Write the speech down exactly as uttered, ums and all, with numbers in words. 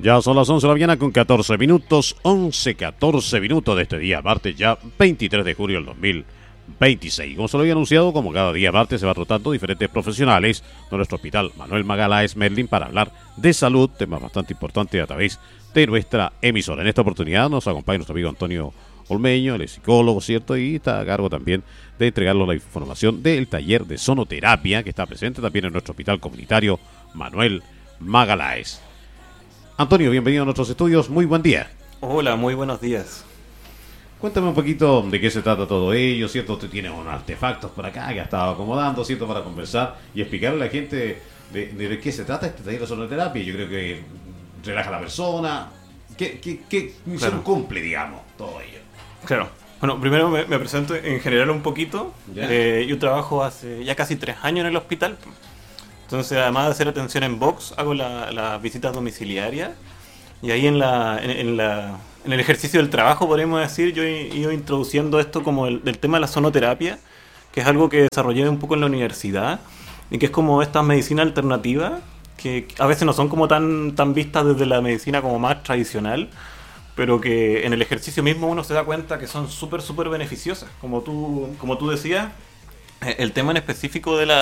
Ya son las once de la mañana con catorce minutos, once, catorce minutos de este día, martes ya veintitrés de julio del dos mil veintiséis. Como se lo había anunciado, como cada día martes se va rotando diferentes profesionales de nuestro hospital Manuel Magaláes Merlin para hablar de salud, temas bastante importantes a través de nuestra emisora. En esta oportunidad nos acompaña nuestro amigo Antonio Olmeño, él es psicólogo, ¿cierto? Y está a cargo también de entregarnos la información del taller de sonoterapia que está presente también en nuestro hospital comunitario Manuel Magaláes. Antonio, bienvenido a nuestros estudios, muy buen día. Hola, muy buenos días. Cuéntame un poquito de qué se trata todo ello, ¿cierto? Usted tiene unos artefactos por acá que ha estado acomodando, ¿cierto? Para conversar y explicarle a la gente de, de, de qué se trata este taller de sonoterapia. Yo creo que relaja a la persona. ¿Qué, qué, qué misión Claro. cumple, digamos, todo ello? Claro. Bueno, primero me, me presento en general un poquito. Ya. Eh, yo trabajo hace ya casi tres años en el hospital. Entonces, además de hacer atención en box, hago la, la visita domiciliaria. Y ahí en, la, en, en la, en el ejercicio del trabajo, podríamos decir, yo he ido introduciendo esto como el, del tema de la sonoterapia, que es algo que desarrollé un poco en la universidad, y que es como esta medicina alternativa, que a veces no son como tan, tan vistas desde la medicina como más tradicional, pero que en el ejercicio mismo uno se da cuenta que son súper, súper beneficiosas. Como tú, como tú decías, eh, el tema en específico de la